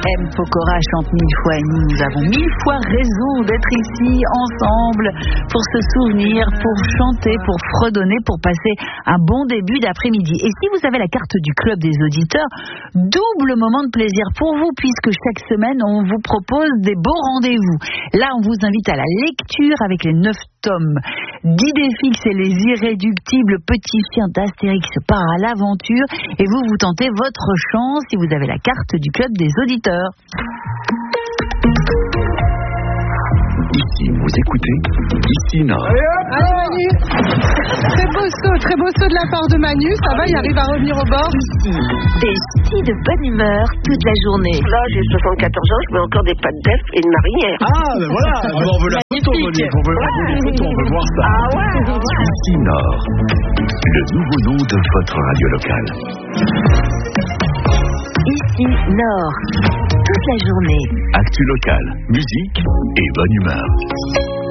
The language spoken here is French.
M. Pokora chante 1000 fois et nous avons 1000 fois raison d'être ici ensemble pour se souvenir, pour chanter, pour fredonner, pour passer un bon début d'après-midi. Et si vous avez la carte du club des auditeurs, double moment de plaisir pour vous puisque chaque semaine on vous propose des beaux rendez-vous. Là on vous invite à la lecture avec les 9 tomes d'Idéfix et les irréductibles petits chiens d'Astérix part à l'aventure et vous tentez votre chance si vous avez la carte du club des auditeurs. Ici, vous écoutez Ici Nord. Allez Manu, très beau saut de la part de Manu, ça va, il arrive à revenir au bord. Ici, des ch'tis de bonne humeur toute la journée. Là, j'ai 74 ans, je mets encore des pâtes d'œuf et une marinière. Ah, ben voilà, on veut la photo, Monique, on veut les photos, on veut voir ça. Ah ouais. Ici Nord, le nouveau nom de votre radio locale. Ici Nord, toute la journée. Actu local, musique et bonne humeur.